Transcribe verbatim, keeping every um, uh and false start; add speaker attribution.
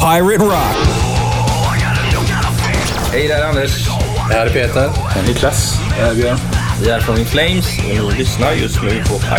Speaker 1: Pirate Rock.
Speaker 2: Hej, det är Anders.
Speaker 3: Det här är Peter.
Speaker 4: Niklas.
Speaker 3: Det här är Björn.
Speaker 2: Vi är från In Flames och ni lyssnar just nu på Pirate